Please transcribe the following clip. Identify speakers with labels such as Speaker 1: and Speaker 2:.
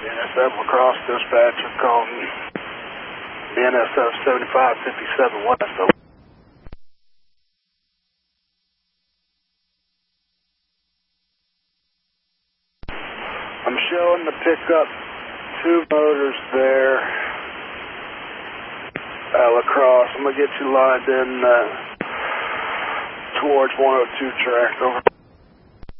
Speaker 1: BNSF Lacrosse dispatcher calling BNSF 7557 West. I'm showing to pick up 2 motors there at Lacrosse. I'm going to get you lined in towards 102 track. Over.